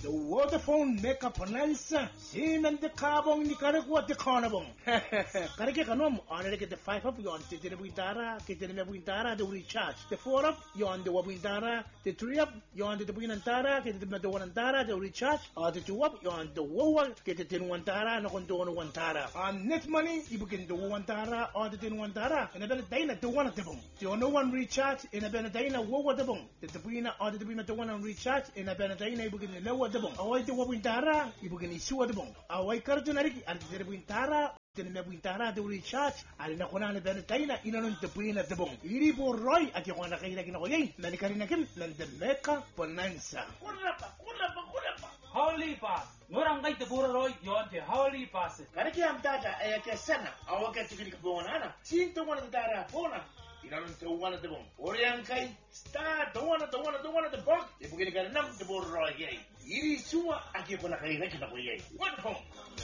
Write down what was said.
The Vodafone make up Nansa, Sin and the Carbon, the Caracua, the Carnabon. Caracacum, honor get the 5 of yon, the Wintara, get the Wintara, the recharge. The 4 of yon, the Wintara, the 3 of yon, the Winantara, get the Madawantara, the recharge, or the 2 of yon, the Woa, get the Tinwantara, no Contono Wantara. On net money, you begin the Wantara or the Tinwantara, and a Benedina to one of them. The only one recharge in a Benedina, Woa the bone. The Tabina or the Tabina to one on recharge in a Benedina, you begin the lower the bone. Away the Wintara, you begin the sewer the bone. Away Cardinari and the Wintara. Tinabintara the recharge, and Nakona Benetaina in an interpret at the bone. Iribo Roy at your one again, Medicarinacum, and the Mecca Bonanza. Holy pass. Norangay the Burroy, yon the holy pass. Karakiam Data, Ayakasana, our get to get Bonana, seeing the one of the Dara Bona. You don't know one of the bone. Oriankai, start the one of the box. If we're going to get enough the Burroy, yea. Irisua, I give one a record of a yea. What home?